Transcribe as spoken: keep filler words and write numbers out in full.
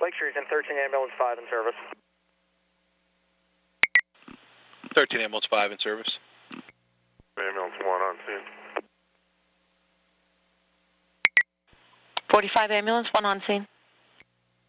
Lake Street and thirteen ambulance five in service. thirteen ambulance five in service. Ambulance one on scene. forty-five ambulance, one on scene.